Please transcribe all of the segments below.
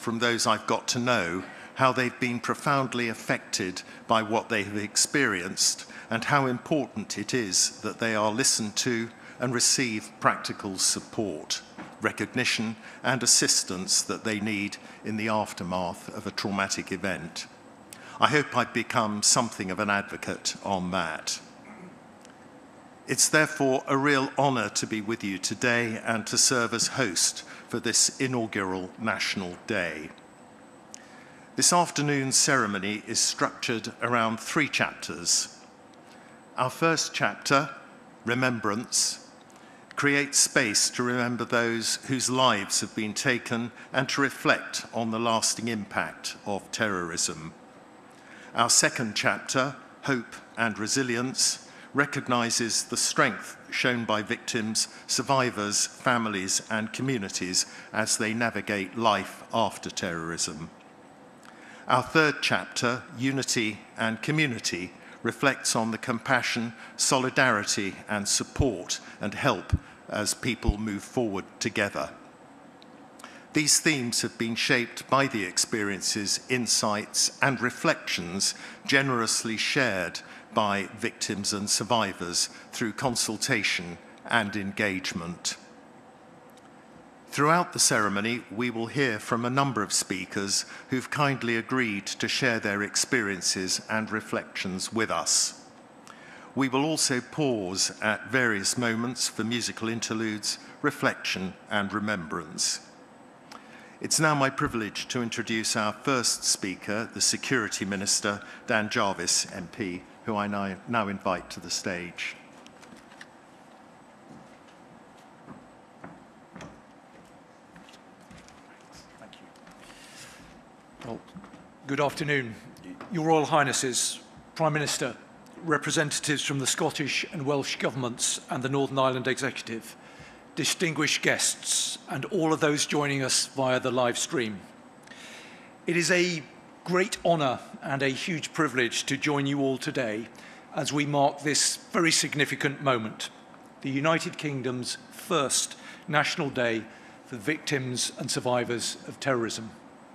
from those I've got to know how they've been profoundly affected by what they have experienced and how important it is that they are listened to and receive practical support, recognition and assistance that they need in the aftermath of a traumatic event. I hope I've become something of an advocate on that. It's therefore a real honour to be with you today and to serve as host for this inaugural National Day. This afternoon's ceremony is structured around 3 chapters. Our first chapter, Remembrance, creates space to remember those whose lives have been taken and to reflect on the lasting impact of terrorism. Our second chapter, Hope and Resilience, recognises the strength shown by victims, survivors, families and communities as they navigate life after terrorism. Our third chapter, Unity and Community, reflects on the compassion, solidarity and support and help as people move forward together. These themes have been shaped by the experiences, insights and reflections generously shared by victims and survivors through consultation and engagement. Throughout the ceremony, we will hear from a number of speakers who've kindly agreed to share their experiences and reflections with us. We will also pause at various moments for musical interludes, reflection and remembrance. It's now my privilege to introduce our first speaker, the Security Minister, Dan Jarvis, MP, who I now invite to the stage. Thank you. Well, good afternoon, Your Royal Highnesses, Prime Minister, representatives from the Scottish and Welsh governments and the Northern Ireland Executive, distinguished guests, and all of those joining us via the live stream. It is a great honour and a huge privilege to join you all today as we mark this very significant moment, the United Kingdom's first National Day for victims and survivors of terrorism.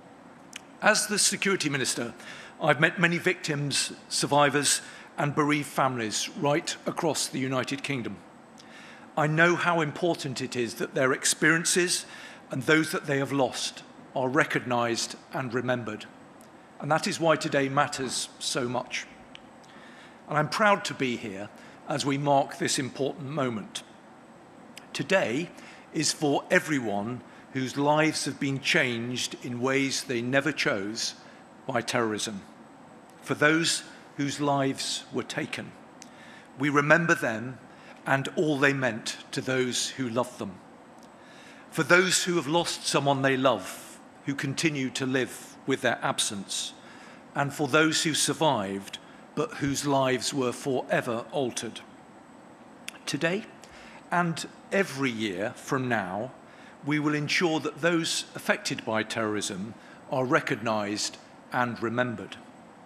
As the Security Minister, I've met many victims, survivors and bereaved families right across the United Kingdom. I know how important it is that their experiences and those that they have lost are recognised and remembered. And that is why today matters so much. And I'm proud to be here as we mark this important moment. Today is for everyone whose lives have been changed in ways they never chose by terrorism. For those whose lives were taken, we remember them and all they meant to those who loved them. For those who have lost someone they love, who continue to live with their absence, and for those who survived, but whose lives were forever altered. Today, and every year from now, we will ensure that those affected by terrorism are recognised and remembered.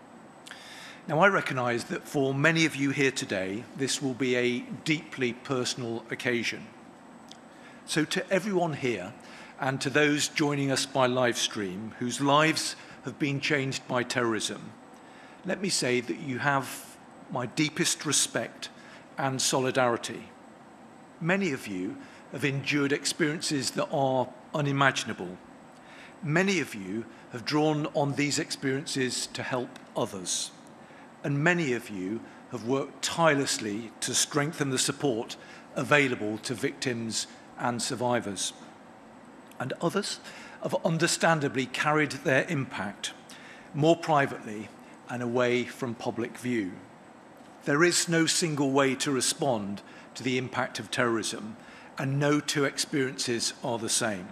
Now, I recognise that for many of you here today, this will be a deeply personal occasion. So to everyone here, and to those joining us by live stream, whose lives have been changed by terrorism, let me say that you have my deepest respect and solidarity. Many of you have endured experiences that are unimaginable. Many of you have drawn on these experiences to help others. And many of you have worked tirelessly to strengthen the support available to victims and survivors. And others have understandably carried their impact more privately and away from public view. There is no single way to respond to the impact of terrorism, and no two experiences are the same.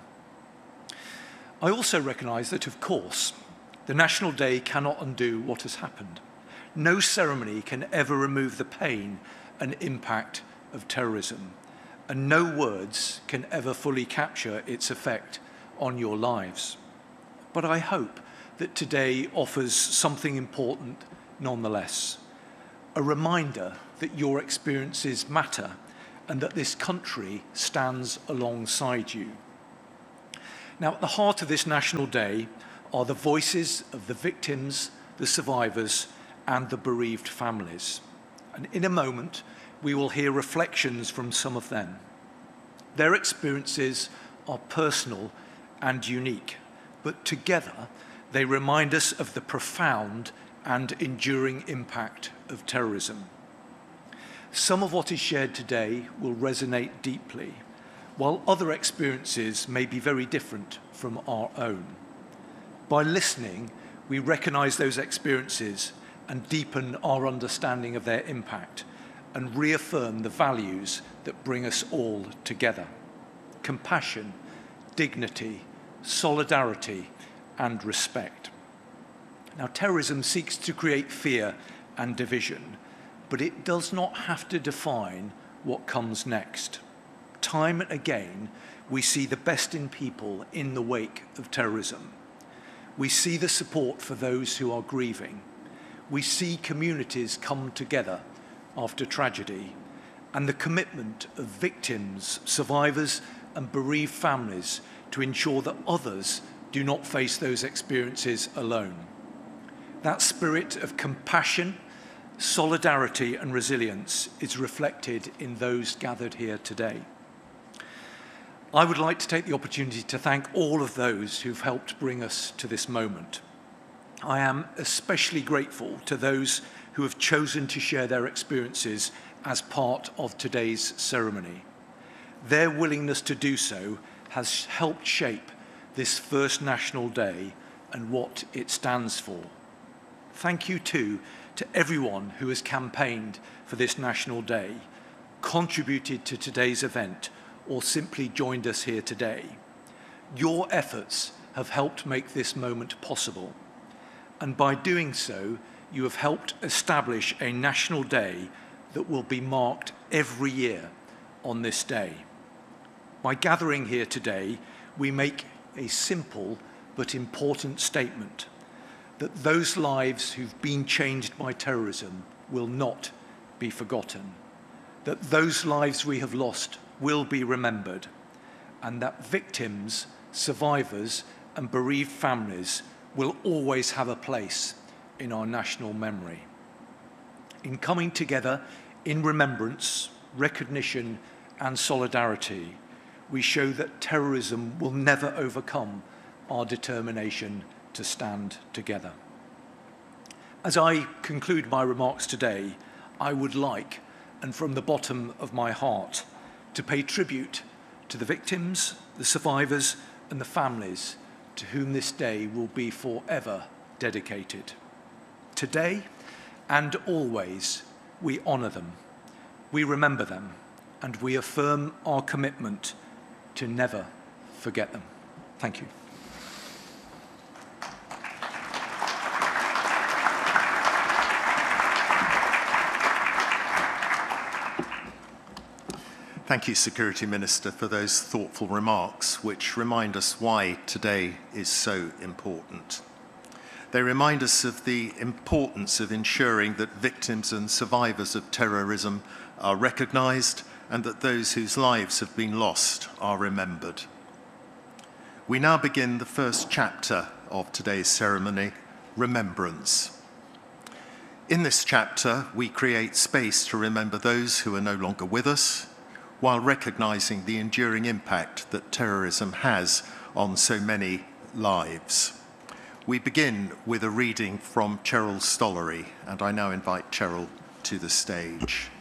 I also recognise that, of course, the National Day cannot undo what has happened. No ceremony can ever remove the pain and impact of terrorism, and no words can ever fully capture its effect on your lives. But I hope that today offers something important nonetheless, a reminder that your experiences matter and that this country stands alongside you. Now, at the heart of this National Day are the voices of the victims, the survivors, and the bereaved families. And in a moment, we will hear reflections from some of them. Their experiences are personal and unique, but together they remind us of the profound and enduring impact of terrorism. Some of what is shared today will resonate deeply, while other experiences may be very different from our own. By listening, we recognize those experiences and deepen our understanding of their impact and reaffirm the values that bring us all together: compassion, dignity, solidarity, and respect. Now, terrorism seeks to create fear and division, but it does not have to define what comes next. Time and again, we see the best in people in the wake of terrorism. We see the support for those who are grieving. We see communities come together after tragedy, and the commitment of victims, survivors, and bereaved families to ensure that others do not face those experiences alone. That spirit of compassion, solidarity, and resilience is reflected in those gathered here today. I would like to take the opportunity to thank all of those who've helped bring us to this moment. I am especially grateful to those who have chosen to share their experiences as part of today's ceremony. Their willingness to do so has helped shape this first National Day and what it stands for. Thank you too to everyone who has campaigned for this National Day, contributed to today's event, or simply joined us here today. Your efforts have helped make this moment possible, and by doing so, you have helped establish a National Day that will be marked every year on this day. By gathering here today, we make a simple but important statement that those lives who've been changed by terrorism will not be forgotten, that those lives we have lost will be remembered, and that victims, survivors, and bereaved families will always have a place in our national memory. In coming together in remembrance, recognition, and solidarity, we show that terrorism will never overcome our determination to stand together. As I conclude my remarks today, I would like, and from the bottom of my heart, to pay tribute to the victims, the survivors, and the families to whom this day will be forever dedicated. Today and always, we honor them, we remember them, and we affirm our commitment to never forget them. Thank you. Thank you, Security Minister, for those thoughtful remarks, which remind us why today is so important. They remind us of the importance of ensuring that victims and survivors of terrorism are recognised and that those whose lives have been lost are remembered. We now begin the first chapter of today's ceremony, Remembrance. In this chapter, we create space to remember those who are no longer with us, while recognising the enduring impact that terrorism has on so many lives. We begin with a reading from Cheryl Stollery, and I now invite Cheryl to the stage.